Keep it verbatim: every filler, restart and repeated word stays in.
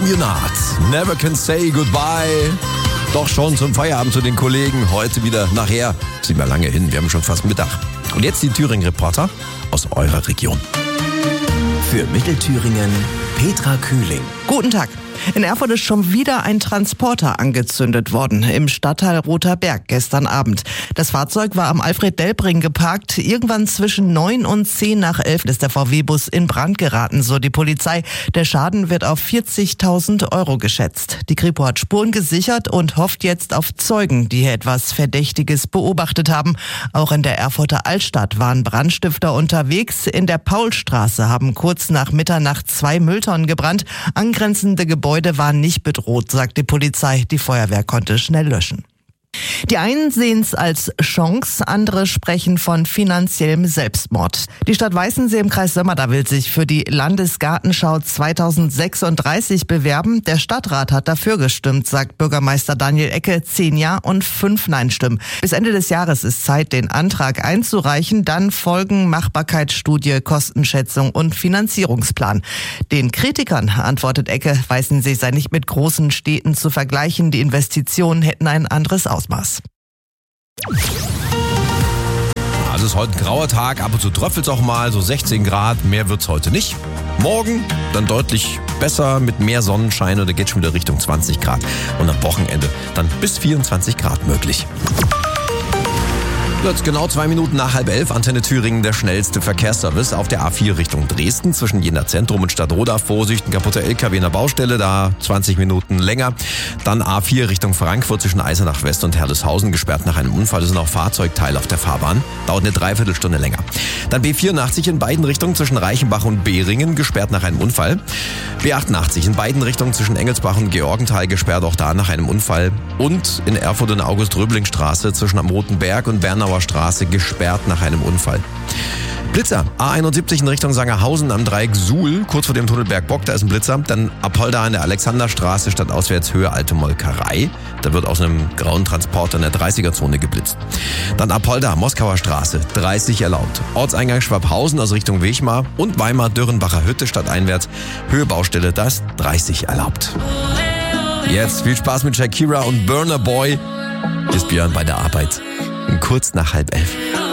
Communard, Never Can Say Goodbye. Doch schon zum Feierabend zu den Kollegen. Heute wieder nachher. Sind wir lange hin, wir haben schon fast Mittag. Und jetzt die Thüringen-Reporter aus eurer Region. Für Mittelthüringen Petra Kühling. Guten Tag. In Erfurt ist schon wieder ein Transporter angezündet worden, im Stadtteil Rother Berg gestern Abend. Das Fahrzeug war am Alfred-Delbring geparkt. Irgendwann zwischen neun und zehn nach elf ist der V W-Bus in Brand geraten, so die Polizei. Der Schaden wird auf vierzigtausend Euro geschätzt. Die Kripo hat Spuren gesichert und hofft jetzt auf Zeugen, die hier etwas Verdächtiges beobachtet haben. Auch in der Erfurter Altstadt waren Brandstifter unterwegs. In der Paulstraße haben kurz nach Mitternacht zwei Mülltonnen gebrannt. Angrenzende Gebäude Gebäude waren nicht bedroht, sagt die Polizei. Die Feuerwehr konnte schnell löschen. Die einen sehen es als Chance, andere sprechen von finanziellem Selbstmord. Die Stadt Weißensee im Kreis Sömmerda will sich für die Landesgartenschau zweitausendsechsunddreißig bewerben. Der Stadtrat hat dafür gestimmt, sagt Bürgermeister Daniel Ecke. Zehn Ja und fünf Nein-Stimmen. Bis Ende des Jahres ist Zeit, den Antrag einzureichen. Dann folgen Machbarkeitsstudie, Kostenschätzung und Finanzierungsplan. Den Kritikern antwortet Ecke, Weißensee sei nicht mit großen Städten zu vergleichen. Die Investitionen hätten ein anderes Ausmaß. Also ist heute ein grauer Tag, ab und zu tröpfelt es auch mal, so sechzehn Grad, mehr wird's heute nicht. Morgen dann deutlich besser mit mehr Sonnenschein und da geht schon wieder Richtung zwanzig Grad. Und am Wochenende dann bis vierundzwanzig Grad möglich. Jetzt genau zwei Minuten nach halb elf, Antenne Thüringen, der schnellste Verkehrsservice auf der A vier Richtung Dresden zwischen Jena Zentrum und Stadtroda. Vorsicht, ein kaputter L K W in der Baustelle, da zwanzig Minuten länger. Dann A vier Richtung Frankfurt zwischen Eisenach West und Herleshausen, gesperrt nach einem Unfall. Da sind auch Fahrzeugteile auf der Fahrbahn, dauert eine Dreiviertelstunde länger. Dann B vierundachtzig in beiden Richtungen zwischen Reichenbach und Behringen, gesperrt nach einem Unfall. B achtundachtzig in beiden Richtungen zwischen Engelsbach und Georgenthal, gesperrt auch da nach einem Unfall. Und in Erfurt und August-Röbling-Straße zwischen am Roten Berg und Bernauer Straße gesperrt nach einem Unfall. Blitzer, A einundsiebzig in Richtung Sangerhausen am Dreieck Suhl, kurz vor dem Tunnel Bergbock, da ist ein Blitzer. Dann Apolda an der Alexanderstraße, stadtauswärts Höhe Alte Molkerei. Da wird aus einem grauen Transporter in der dreißiger-Zone geblitzt. Dann Apolda, Moskauer Straße, dreißig erlaubt. Ortseingang Schwabhausen aus Richtung Wechmar und Weimar Dürrenbacher Hütte stadteinwärts, Höhe Baustelle, da ist dreißig erlaubt. Jetzt viel Spaß mit Shakira und Burna Boy. Hier ist Björn bei der Arbeit. Kurz nach halb elf.